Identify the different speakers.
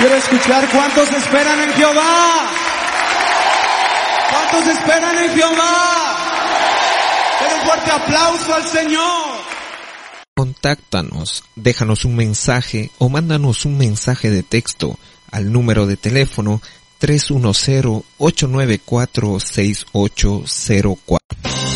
Speaker 1: Quiero escuchar cuántos esperan en Jehová. ¿Cuántos esperan en Jehová? Den un fuerte aplauso al Señor.
Speaker 2: Contáctanos, déjanos un mensaje o mándanos un mensaje de texto al número de teléfono 310-894-6804.